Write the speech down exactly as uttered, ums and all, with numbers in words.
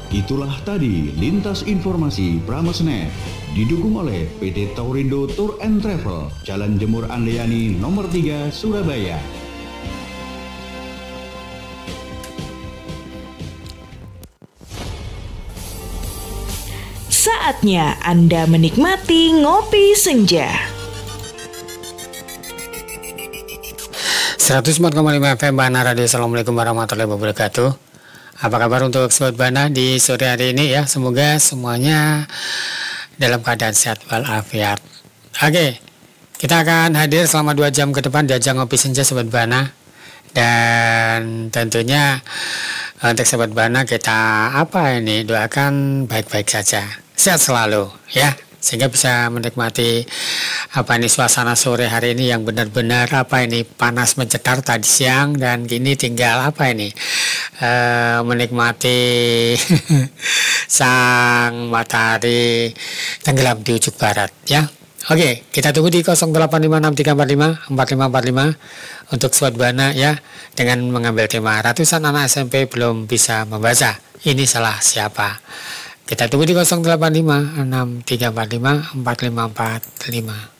Itulah tadi lintas informasi Pramesnet, didukung oleh P T Taurindo Tour and Travel, Jalan Jemur Andayani nomor tiga, Surabaya. Saatnya Anda menikmati ngopi senja. seratus empat koma lima F M Bana Radio. Assalamualaikum warahmatullahi wabarakatuh. Apa kabar untuk Sobat Bana di sore hari ini ya? Semoga semuanya dalam keadaan sehat walafiat. Oke, kita akan hadir selama dua jam ke depan di ajang ngopi senja Sobat Bana. Dan tentunya untuk Sobat Bana kita apa ini doakan baik-baik saja, sehat selalu ya, sehingga bisa menikmati apa ini suasana sore hari ini yang benar-benar apa ini panas mencetar tadi siang, dan kini tinggal apa ini uh, menikmati sang matahari tenggelam di ujung barat ya. Oke, kita tunggu di nol delapan lima enam tiga empat lima empat lima empat lima untuk Sobat Bana ya, dengan mengambil tema ratusan anak S M P belum bisa membaca, ini salah siapa. Kita tunggu di nol delapan lima enam tiga empat lima empat lima empat lima.